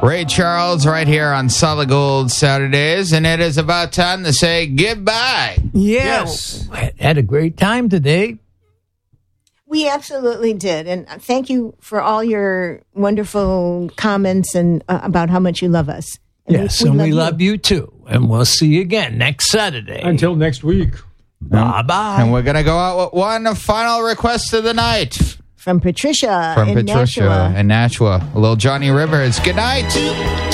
Ray Charles right here on Solid Gold Saturdays, and it is about time to say goodbye. Yes. Had a great time today. We absolutely did. And thank you for all your wonderful comments and about how much you love us. And yes, we love you too. And we'll see you again next Saturday. Until next week. Bye-bye. And we're going to go out with one final request of the night. From Patricia in Nashua. A little Johnny Rivers. Good night.